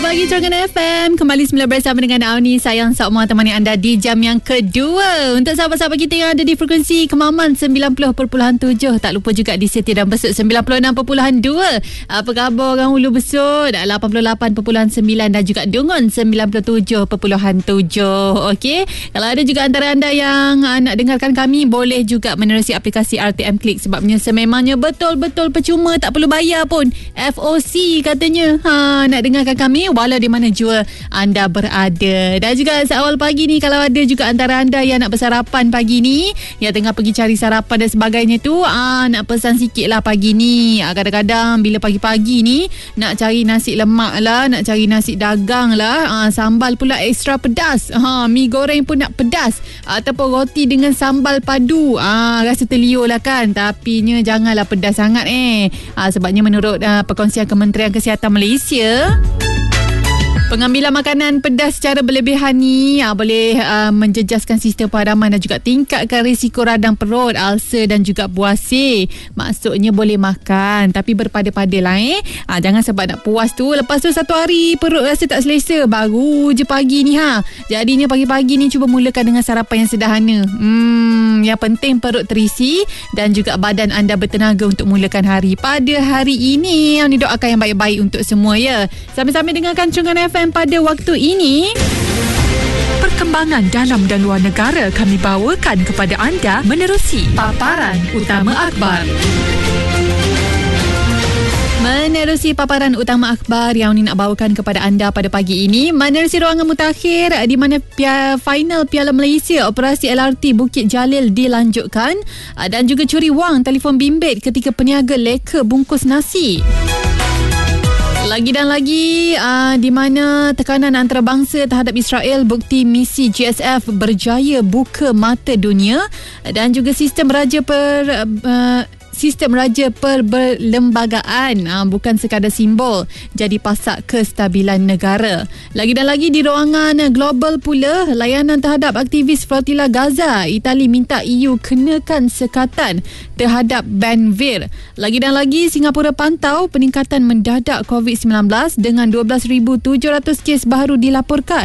lagi Terengganu FM. Kembali semula bersama dengan Auni Sayang Sauma temani anda di jam yang kedua. Untuk sahabat-sahabat kita yang ada di frekuensi Kemaman 90.7, tak lupa juga di Setia dan Besut 96.2. Apa khabar orang Hulu Besut 88.9 dan juga Dungun 97.7. Okey, kalau ada juga antara anda yang nak dengarkan kami, boleh juga menerusi aplikasi RTM Klik, sebabnya sememangnya betul-betul percuma, tak perlu bayar pun. FOC katanya. Nak dengarkan kami walau di mana jua anda berada. Dan juga seawal pagi ni, kalau ada juga antara anda yang nak bersarapan pagi ni, yang tengah pergi cari sarapan dan sebagainya tu, nak pesan sikit lah pagi ni. Kadang-kadang bila pagi-pagi ni nak cari nasi lemak lah, nak cari nasi dagang lah, sambal pula ekstra pedas, mi goreng pun nak pedas, ataupun roti dengan sambal padu, rasa terliur lah kan. Tapi nya janganlah pedas sangat sebabnya menurut perkongsian Kementerian Kesihatan Malaysia, pengambilan makanan pedas secara berlebihan ni boleh menjejaskan sistem pahadaman dan juga tingkatkan risiko radang perut, ulcer dan juga buasir. Maksudnya boleh makan tapi berpada-pada lah jangan sebab nak puas tu, lepas tu satu hari perut rasa tak selesa, baru je pagi ni Jadinya pagi-pagi ni cuba mulakan dengan sarapan yang sederhana. Yang penting perut terisi dan juga badan anda bertenaga untuk mulakan hari. Pada hari ini, yang didoakan yang baik-baik untuk semua ya. Sama-sama dengarkan Terengganu FM pada waktu ini. Perkembangan dalam dan luar negara kami bawakan kepada anda menerusi paparan utama akhbar. Menerusi paparan utama akhbar yang ni nak bawakan kepada anda pada pagi ini, menerusi ruangan mutakhir di mana final Piala Malaysia Operasi LRT Bukit Jalil dilanjutkan, dan juga curi wang telefon bimbit ketika peniaga leka bungkus nasi. Lagi dan lagi, di mana tekanan antarabangsa terhadap Israel bukti misi GSF berjaya buka mata dunia, dan juga sistem raja perlembagaan bukan sekadar simbol, jadi pasak kestabilan negara. Lagi dan lagi di ruangan global pula, layanan terhadap aktivis flotila Gaza, Itali minta EU kenakan sekatan terhadap Ben Gvir. Lagi dan lagi, Singapura pantau peningkatan mendadak COVID-19 dengan 12,700 kes baru dilaporkan.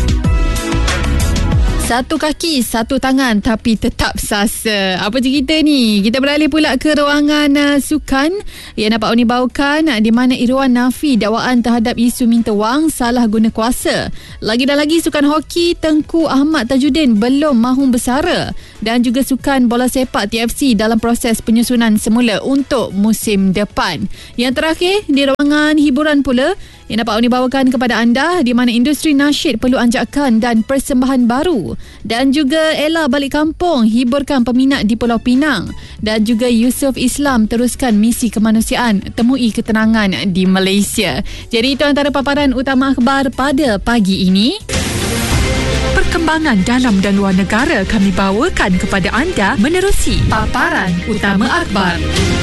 Satu kaki, satu tangan tapi tetap sasa. Apa cerita ni? Kita beralih pula ke ruangan sukan yang dapat Oni bawakan, di mana Irwan nafi dakwaan terhadap isu minta wang salah guna kuasa. Lagi dan lagi, sukan hoki Tengku Ahmad Tajuddin belum mahu bersara, dan juga sukan bola sepak TFC dalam proses penyusunan semula untuk musim depan. Yang terakhir di ruangan hiburan pula yang dapat Oni bawakan kepada anda, di mana industri nasyid perlu anjakan dan persembahan baru, dan juga Ella balik kampung hiburkan peminat di Pulau Pinang, dan juga Yusof Islam teruskan misi kemanusiaan temui ketenangan di Malaysia. Jadi itu antara paparan utama akhbar pada pagi ini. Perkembangan dalam dan luar negara kami bawakan kepada anda menerusi paparan utama akhbar.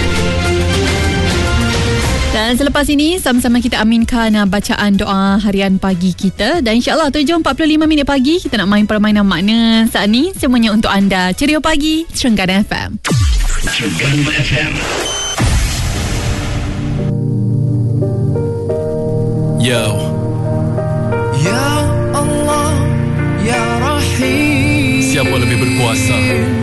Dan selepas ini, sama-sama kita aminkan bacaan doa harian pagi kita. Dan insyaAllah 7.45 pagi, kita nak main permainan makna saat ni. Semuanya untuk anda. Ceria pagi, Terengganu FM. Terengganu FM. Yo. Ya Allah, Ya Rahim. Siapa lebih berkuasa?